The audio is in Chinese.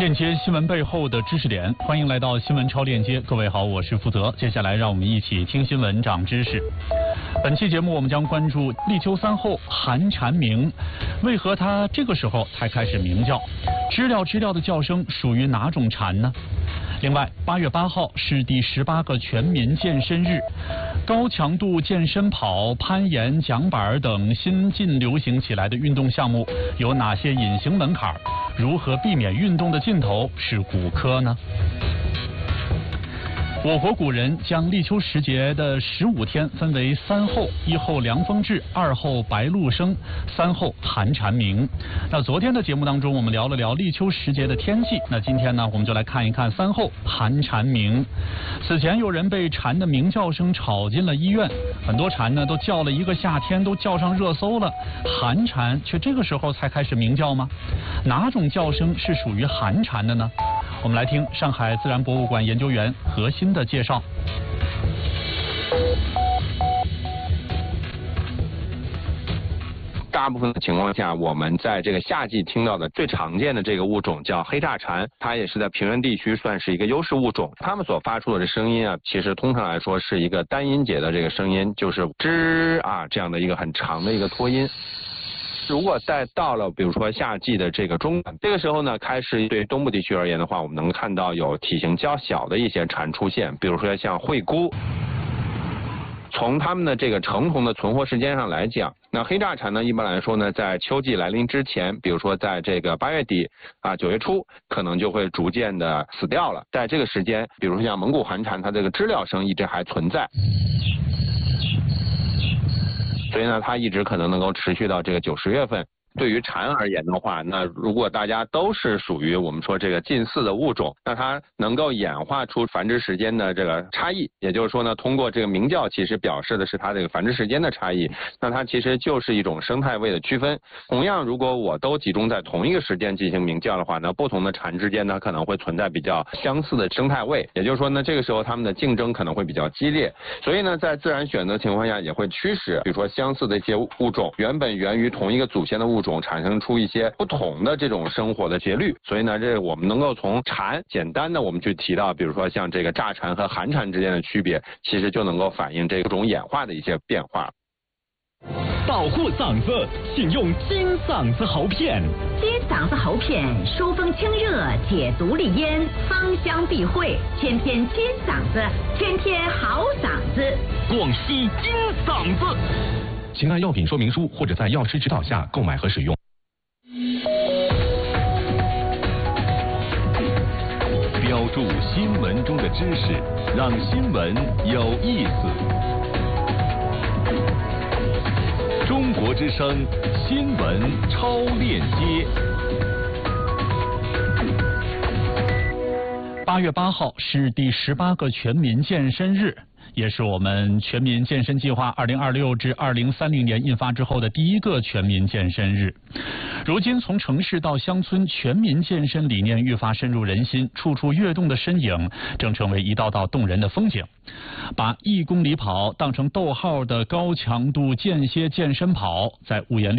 链接新闻背后的知识点，欢迎来到新闻超链接。各位好，我是负责。接下来让我们一起听新闻长知识。本期节目我们将关注立秋3候寒蝉鸣，为何它这个时候才开始鸣叫？知了知了的叫声属于哪种蝉呢？另外，8月8号是第18个全民健身日，高强度健身跑、攀岩、桨板等新近流行起来的运动项目有哪些隐形门槛？如何避免运动的尽头是骨科呢？我国古人将立秋时节的15天分为3候：1候凉风至，2候白露生，3候寒蝉鸣。那昨天的节目当中，我们聊了聊立秋时节的天气。那今天呢，我们就来看一看3候寒蝉鸣。此前有人被蝉的鸣叫声吵进了医院，很多蝉呢都叫了一个夏天，都叫上热搜了。寒蝉却这个时候才开始鸣叫吗？哪种叫声是属于寒蝉的呢？我们来听上海自然博物馆研究员何鑫的介绍。 大部分的情况下，我们在这个夏季听到的最常见的这个物种叫黑炸蝉，它也是在平原地区算是一个优势物种。它们所发出的这声音啊，其实通常来说是一个单音节的这个声音，就是吱啊这样的一个很长的一个拖音。如果再到了比如说夏季的这个中段，这个时候呢，开始对东部地区而言的话，我们能看到有体型较小的一些蝉出现，比如说像惠姑。从它们的这个成虫的存活时间上来讲，那黑炸蝉呢，一般来说呢，在秋季来临之前，比如说在这个8月底啊9月初，可能就会逐渐的死掉了。在这个时间，比如说像蒙古寒蝉，它这个知了声一直还存在。所以呢，它一直可能能够持续到这个9、10月份。对于蝉而言的话，那如果大家都是属于我们说这个近似的物种，那它能够演化出繁殖时间的这个差异，也就是说呢，通过这个鸣叫其实表示的是它这个繁殖时间的差异，那它其实就是一种生态位的区分。同样，如果我都集中在同一个时间进行鸣叫的话，那不同的蝉之间呢可能会存在比较相似的生态位，也就是说呢，这个时候它们的竞争可能会比较激烈。所以呢，在自然选择情况下也会驱使，比如说相似的一些物种原本源于同一个祖先的物种产生出一些不同的这种生活的节律。所以呢，这我们能够从蝉简单的我们去提到，比如说像这个炸蝉和寒蝉之间的区别，其实就能够反映这种演化的一些变化。 保护嗓子，请用金嗓子喉片。 金嗓子喉片疏风清热，解毒利咽，芳香避秽，天天金嗓子，天天好嗓子。 广西金嗓子。请按药品说明书或者在药师指导下购买和使用。标注新闻中的知识，让新闻有意思。中国之声新闻超链接。 8月8号是第18个全民健身日，也是我们全民健身计划2026至2030年印发之后的第一个全民健身日。如今从城市到乡村，全民健身理念愈发深入人心，处处跃动的身影正成为一道道动人的风景。把1公里跑当成逗号的高强度间歇健身跑，在五颜